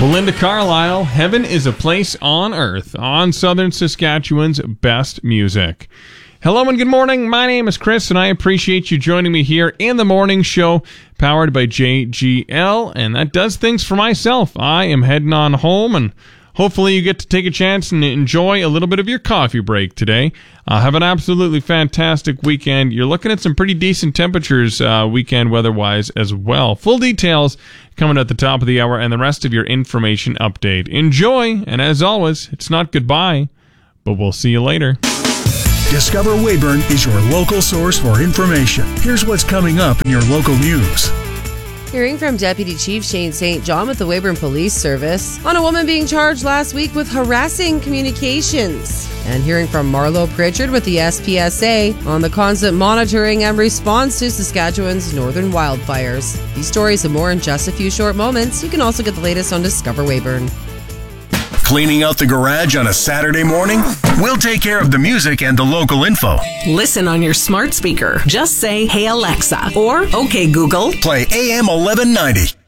Belinda Carlisle, Heaven is a Place on Earth, on Southern Saskatchewan's best music. Hello and good morning. My name is Chris, and I appreciate you joining me here in the morning show, powered by JGL, and that does things for myself. I am heading on home, and hopefully you get to take a chance and enjoy a little bit of your coffee break today. Have an absolutely fantastic weekend. You're looking at some pretty decent temperatures weekend weather-wise as well. Full details coming at the top of the hour and the rest of your information update. Enjoy, and as always, it's not goodbye, but we'll see you later. Discover Weyburn is your local source for information. Here's what's coming up in your local news. Hearing from Deputy Chief Shane St. John with the Weyburn Police Service on a woman being charged last week with harassing communications. And hearing from Marlo Pritchard with the SPSA on the constant monitoring and response to Saskatchewan's northern wildfires. These stories and more in just a few short moments. You can also get the latest on Discover Weyburn. Cleaning out the garage on a Saturday morning? We'll take care of the music and the local info. Listen on your smart speaker. Just say, "Hey Alexa," or "Okay Google." Play AM 1190.